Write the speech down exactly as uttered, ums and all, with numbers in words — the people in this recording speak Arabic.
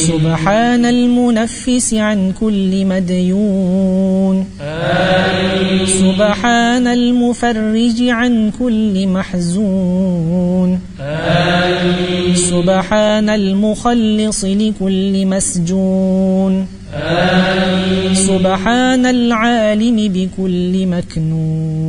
سبحان المنفس عن كل مديون آمين. سبحان المفرج عن كل محزون آمين. سبحان المخلص لكل مسجون آمين. سبحان العالم بكل مكنون